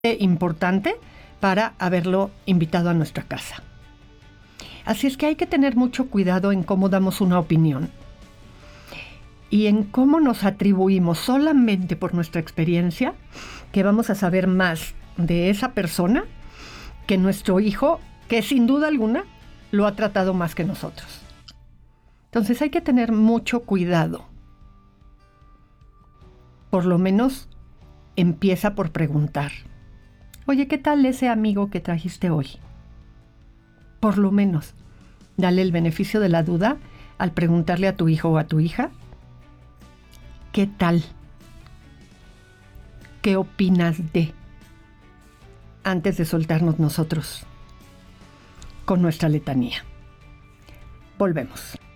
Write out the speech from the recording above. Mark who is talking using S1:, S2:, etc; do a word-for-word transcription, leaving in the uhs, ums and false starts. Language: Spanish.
S1: importante para haberlo invitado a nuestra casa. Así es que hay que tener mucho cuidado en cómo damos una opinión y en cómo nos atribuimos solamente por nuestra experiencia que vamos a saber más de esa persona que nuestro hijo, que sin duda alguna lo ha tratado más que nosotros. Entonces hay que tener mucho cuidado. Por lo menos empieza por preguntar: oye, ¿qué tal ese amigo que trajiste hoy? Por lo menos, dale el beneficio de la duda al preguntarle a tu hijo o a tu hija: ¿qué tal? ¿Qué opinas de? Antes de soltarnos nosotros con nuestra letanía. Volvemos.